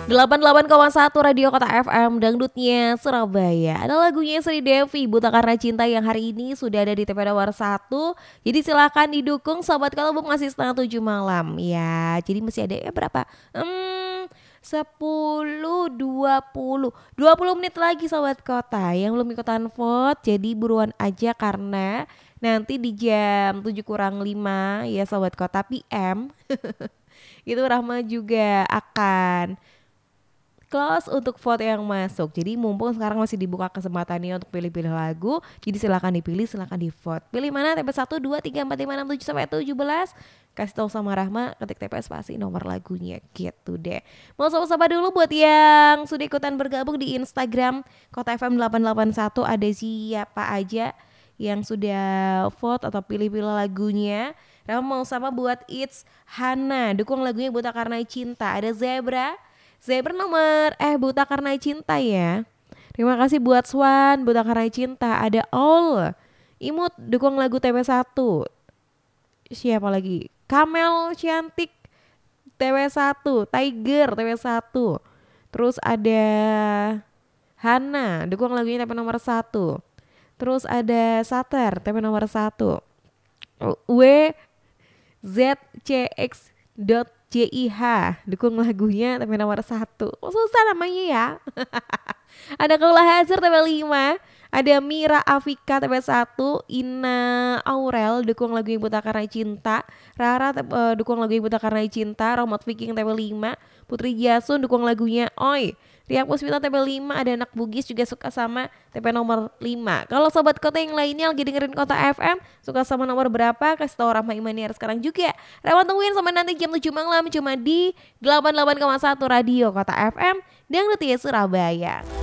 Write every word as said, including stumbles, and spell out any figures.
delapan puluh delapan koma satu Radio Kota F M Dangdutnya Surabaya. Ada lagunya Sri Devi, Buta Karena Cinta, yang hari ini sudah ada di T P nomor satu. Jadi silahkan didukung sobat kalau belum ngasih setengah tujuh malam. Ya, jadi masih ada ya berapa? Hmm, sepuluh, dua puluh dua puluh menit lagi sobat kota yang belum ikutan vote. Jadi buruan aja karena nanti di jam tujuh kurang lima ya sobat kota P M itu Rahma juga akan close untuk vote yang masuk. Jadi mumpung sekarang masih dibuka kesempatannya untuk pilih-pilih lagu, jadi silakan dipilih, silakan di vote. Pilih mana T P satu, dua, tiga, empat, lima, enam, tujuh sampai tujuh belas. Kasih tahu sama Rahma, ketik T P spasi nomor lagunya gitu deh. Mau sapa-sapa dulu buat yang sudah ikutan bergabung di Instagram Kota F M delapan delapan satu, ada siapa aja yang sudah vote atau pilih-pilih lagunya. Rahma mau sama buat It's Hana, dukung lagunya Buta Karena Cinta. Ada Zebra, Zebra nomor eh Buta Karena Cinta ya. Terima kasih buat Swan, Buta Karena Cinta. Ada All Imut, dukung lagu T V satu. Siapa lagi? Kamel Cantik T V satu, Tiger T V satu. Terus ada Hana, dukung lagunya T V nomor satu. Terus ada Sater T V nomor satu. W Z C X dot J I H, dukung lagunya T V nomor satu. Oh, susah namanya ya. Ada Kaula Hazard T V lima. Ada Mira Afika T V satu. Ina Aurel dukung lagunya Buta Karena Cinta. Rara uh, dukung lagunya Buta Karena Cinta. Romot Viking T V lima. Putri Jasun dukung lagunya Oi. Ria Puspita T V lima. Ada Anak Bugis juga suka sama T V nomor lima. Kalau sobat kota yang lainnya lagi dengerin Kota F M, suka sama nomor berapa? Kasih tau Rahma Imaniar sekarang juga. Rahma tungguin sampai nanti jam tujuh malam cuma di delapan puluh delapan koma satu Radio Kota F M Dangdutnya Surabaya.